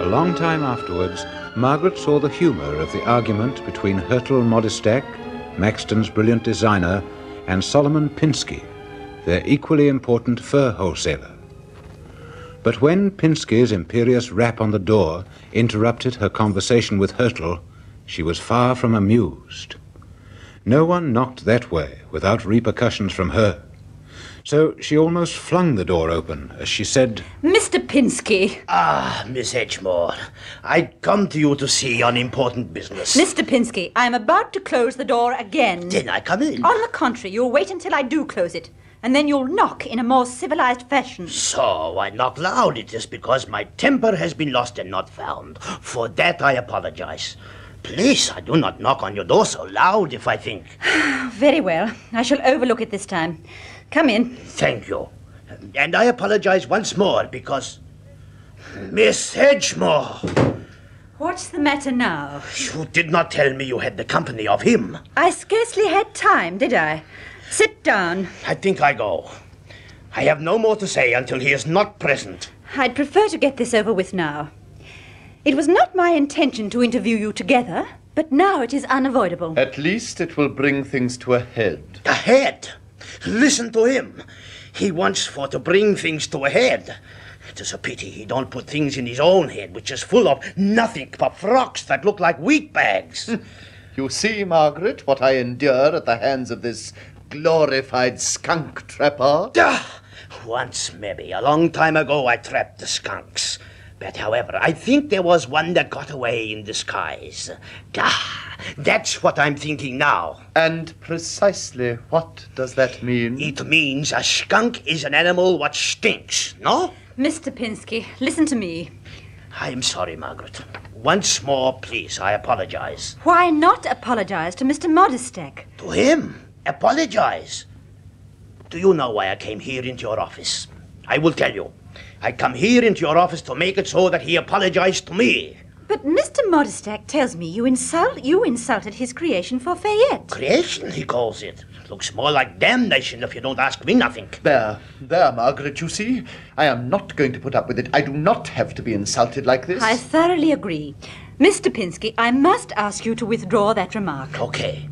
A long time afterwards, Margaret saw the humour of the argument between Hertel Modestek, Maxton's brilliant designer, and Solomon Pinsky, their equally important fur wholesaler. But when Pinsky's imperious rap on the door interrupted her conversation with Hertel, she was far from amused. No one knocked that way without repercussions from her. So she almost flung the door open as she said, Mr. Pinsky. Ah, Miss Edgemore, I'd come to you to see on important business. Mr. Pinsky, I am about to close the door again. Then I come in. On the contrary, you'll wait until I do close it, and then you'll knock in a more civilized fashion. So I knock loud. It is because my temper has been lost and not found. For that I apologize. Please, I do not knock on your door so loud if I think. Very well. I shall overlook it this time. Come in. Thank you. And I apologize once more because... Miss Edgemore! What's the matter now? You did not tell me you had the company of him. I scarcely had time, did I? Sit down. I think I go. I have no more to say until he is not present. I'd prefer to get this over with now. It was not my intention to interview you together, but now it is unavoidable. At least it will bring things to a head. A head? Listen to him. He wants for to bring things to a head. It is a pity he don't put things in his own head, which is full of nothing but frocks that look like wheat bags. You see, Margaret, what I endure at the hands of this glorified skunk trapper? Once, maybe, a long time ago, I trapped the skunks. But, however, I think there was one that got away in disguise. That's what I'm thinking now. And precisely what does that mean? It means a skunk is an animal what stinks, no? Mr. Pinsky, listen to me. I'm sorry, Margaret. Once more, please, I apologize. Why not apologize to Mr. Modestek? To him? Apologize? Do you know why I came here into your office? I will tell you. I come here into your office to make it so that he apologized to me. But Mr. Modestek tells me you insulted his creation for Fayette. Creation, he calls it. Looks more like damnation if you don't ask me nothing. There, Margaret, you see. I am not going to put up with it. I do not have to be insulted like this. I thoroughly agree. Mr. Pinsky, I must ask you to withdraw that remark. Okay.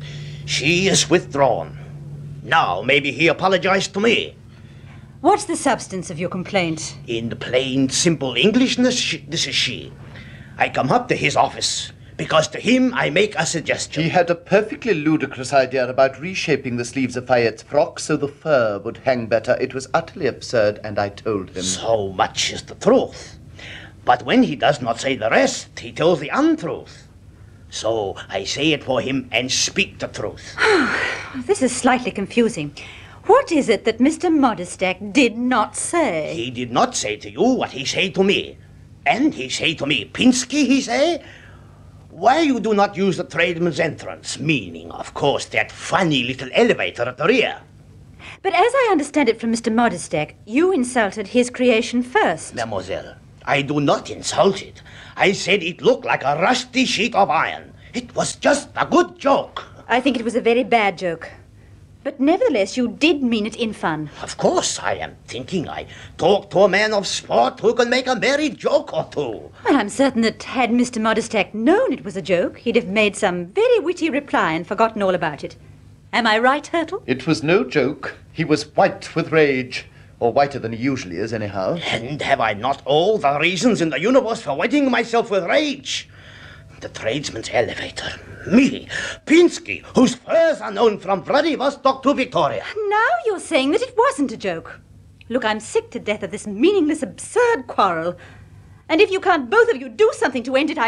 She is withdrawn. Now, maybe he apologized to me. What's the substance of your complaint? In the plain, simple Englishness, this is she. I come up to his office because to him I make a suggestion. He had a perfectly ludicrous idea about reshaping the sleeves of Fayette's frock so the fur would hang better. It was utterly absurd, and I told him. So much is the truth. But when he does not say the rest, he tells the untruth. So I say it for him and speak the truth. This is slightly confusing. What is it that Mr. Modestek did not say? He did not say to you what he say to me. And he say to me, Pinsky, he say, why you do not use the tradesman's entrance? Meaning, of course, that funny little elevator at the rear. But as I understand it from Mr. Modestek, you insulted his creation first. Mademoiselle, I do not insult it. I said it looked like a rusty sheet of iron. It was just a good joke. I think it was a very bad joke. But nevertheless, you did mean it in fun. Of course, I am thinking I talk to a man of sport who can make a merry joke or two. Well, I'm certain that had Mr. Modestek known it was a joke, he'd have made some very witty reply and forgotten all about it. Am I right, Hertel? It was no joke. He was white with rage. Or whiter than he usually is, anyhow. And have I not all the reasons in the universe for wetting myself with rage? The tradesman's elevator. Me, Pinsky, whose furs are known from Vladivostok to Victoria. Now you're saying that it wasn't a joke. Look, I'm sick to death of this meaningless, absurd quarrel. And if you can't both of you do something to end it,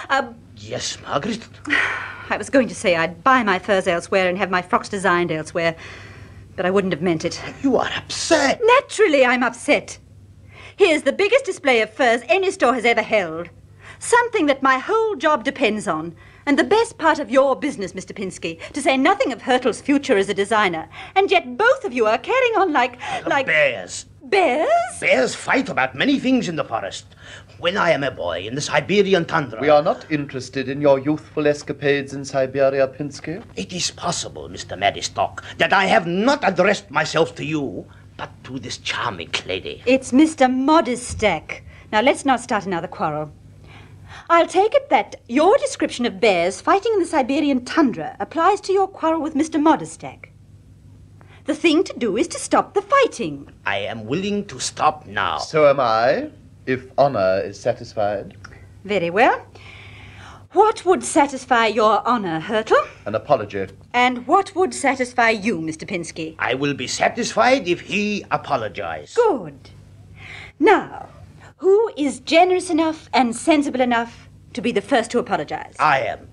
Yes, Margaret? I was going to say I'd buy my furs elsewhere and have my frocks designed elsewhere. But I wouldn't have meant it. You are upset. Naturally, I'm upset. Here's the biggest display of furs any store has ever held. Something that my whole job depends on. And the best part of your business, Mr. Pinsky, to say nothing of Hertel's future as a designer. And yet both of you are carrying on like bears. Bears? Bears fight about many things in the forest. When I am a boy in the Siberian tundra... We are not interested in your youthful escapades in Siberia, Pinsky. It is possible, Mr. Madistok, that I have not addressed myself to you, but to this charming lady. It's Mr. Modestek, Now, let's not start another quarrel. I'll take it that your description of bears fighting in the Siberian tundra applies to your quarrel with Mr. Modestek. The thing to do is to stop the fighting. I am willing to stop now. So am I, if honor is satisfied. Very well. What would satisfy your honor, Hurtle? An apology. And what would satisfy you, Mr. Pinsky? I will be satisfied if he apologizes. Good. Now, who is generous enough and sensible enough to be the first to apologize? I am.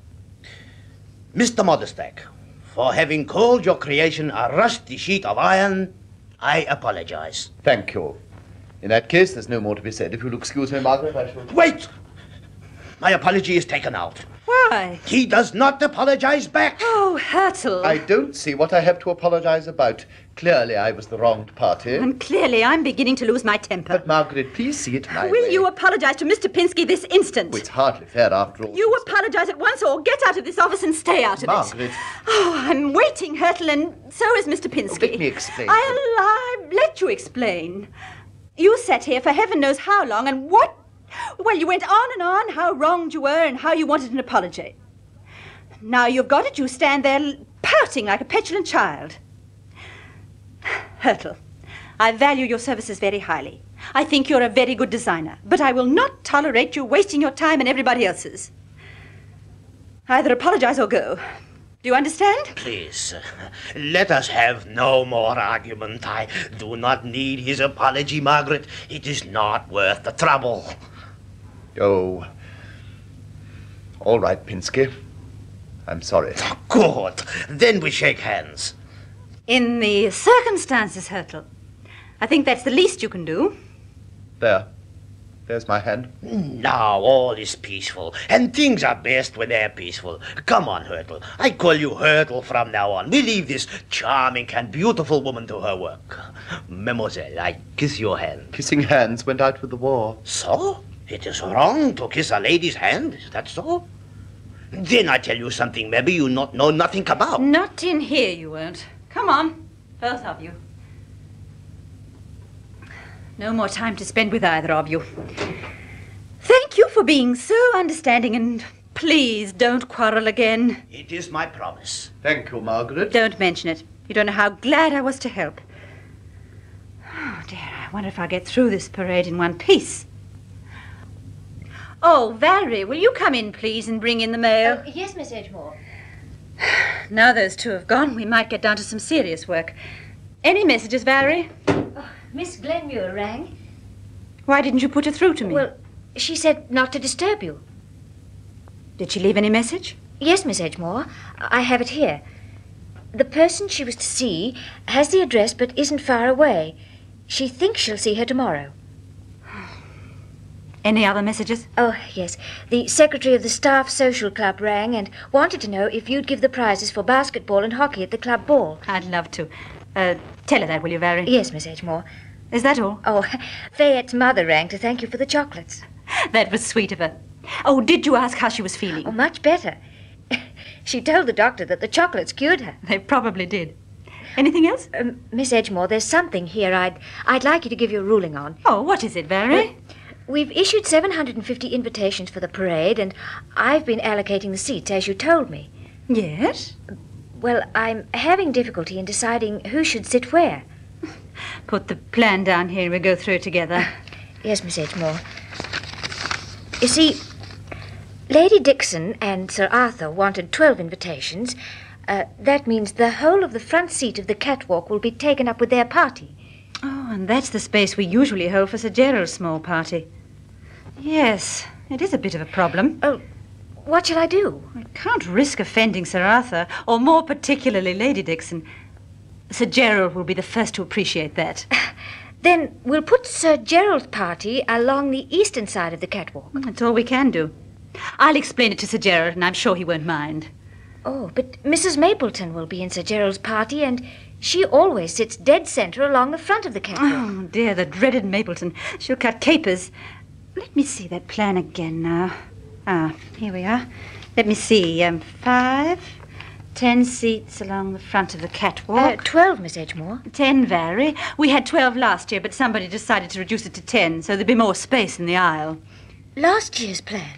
Mr. Modestek, for having called your creation a rusty sheet of iron, I apologize. Thank you. In that case, there's no more to be said. If you'll excuse me, Margaret, I shall... Wait! My apology is taken out. Why? He does not apologize back. Oh, Hurtle. I don't see what I have to apologize about. Clearly, I was the wronged party. And clearly I'm beginning to lose my temper. But, Margaret, please see it my way. Will you apologize to Mr. Pinsky this instant? Oh, it's hardly fair after all. You apologize at once or get out of this office and stay out of Margaret. it. Oh, I'm waiting, Hurtle, and so is Mr. Pinsky. Let me explain. I'll let you explain. You sat here for heaven knows how long, and what? Well, you went on and on how wronged you were and how you wanted an apology. Now you've got it, you stand there pouting like a petulant child. Hurtle, I value your services very highly. I think you're a very good designer, but I will not tolerate you wasting your time and everybody else's. Either apologize or go. Do you understand? Please, let us have no more argument. I do not need his apology, Margaret. It is not worth the trouble. Oh. All right, Pinsky. I'm sorry. Good. Then we shake hands. In the circumstances, Hurtle, I think that's the least you can do. There. There's my hand. Now all is peaceful, and things are best when they're peaceful. Come on, Hurtle. I call you Hurtle from now on. We leave this charming and beautiful woman to her work. Mademoiselle, I kiss your hand. Kissing hands went out with the war. So? It is wrong to kiss a lady's hand? Is that so? Then I tell you something maybe you not know nothing about. Not in here, you won't. Come on, both of you. No more time to spend with either of you. Thank you for being so understanding, and please don't quarrel again. It is my promise. Thank you, Margaret. Don't mention it. You don't know how glad I was to help. Oh, dear, I wonder if I'll get through this parade in one piece. Oh, Valerie, will you come in, please, and bring in the mail? Yes, Miss Edgemore. Now those two have gone, we might get down to some serious work. Any messages, Valerie? Oh, Miss Glenmuir rang. Why didn't you put her through to me? Well, she said not to disturb you. Did she leave any message? Yes, Miss Edgemore. I have it here. The person she was to see has the address but isn't far away. She thinks she'll see her tomorrow. Any other messages? Oh, yes. The secretary of the Staff Social Club rang and wanted to know if you'd give the prizes for basketball and hockey at the club ball. I'd love to. Tell her that, will you, Valerie? Yes, Miss Edgemore. Is that all? Oh, Fayette's mother rang to thank you for the chocolates. That was sweet of her. Oh, did you ask how she was feeling? Oh, much better. She told the doctor that the chocolates cured her. They probably did. Anything else? Miss Edgemore, there's something here I'd like you to give your ruling on. Oh, what is it, Valerie? We've issued 750 invitations for the parade, and I've been allocating the seats, as you told me. Yes? Well, I'm having difficulty in deciding who should sit where. Put the plan down here and we'll go through it together. Yes, Miss Edgemore. You see, Lady Dixon and Sir Arthur wanted 12 invitations. That means the whole of the front seat of the catwalk will be taken up with their party. Oh, and that's the space we usually hold for Sir Gerald's small party. Yes, it is a bit of a problem. Oh, what shall I do? I can't risk offending Sir Arthur, or more particularly Lady Dixon. Sir Gerald will be the first to appreciate that. Then we'll put Sir Gerald's party along the eastern side of the catwalk. That's all we can do. I'll explain it to Sir Gerald, and I'm sure he won't mind. Oh, but Mrs. Mapleton will be in Sir Gerald's party, and she always sits dead center along the front of the catwalk. Oh, dear, the dreaded Mapleton. She'll cut capers. Let me see that plan again now. Ah, here we are. Let me see. 5, 10 seats along the front of the catwalk. 12, Miss Edgemore. 10 vary. We had 12 last year, but somebody decided to reduce it to 10, so there'd be more space in the aisle. Last year's plan.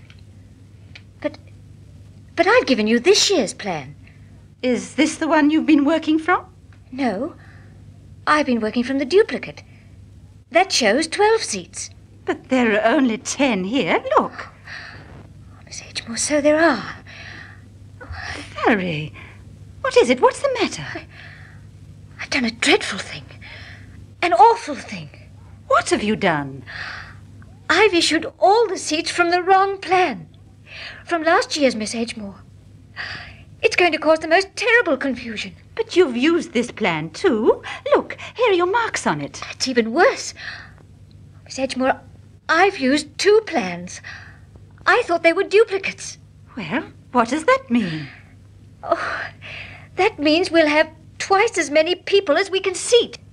But I've given you this year's plan. Is this the one you've been working from? No. I've been working from the duplicate. That shows 12 seats. But there are only 10 here. Look. Miss Edgemore, so there are. Valerie, what is it? What's the matter? I've done a dreadful thing. An awful thing. What have you done? I've issued all the seats from the wrong plan. From last year's, Miss Edgemore. It's going to cause the most terrible confusion. But you've used this plan, too. Look, here are your marks on it. That's even worse. Miss Edgemore, I've used 2 plans. I thought they were duplicates. Well, what does that mean? Oh, that means we'll have twice as many people as we can seat.